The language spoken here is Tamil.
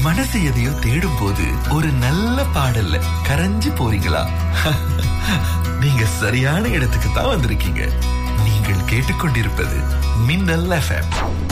மனசு எதையோ தேடும் போது ஒரு நல்ல பாடல்ல கரைஞ்சு போறீங்களா? நீங்க சரியான இடத்துக்கு தான் வந்திருக்கீங்க. நீங்கள் கேட்டுக்கொண்டிருப்பது மின்னல் FM.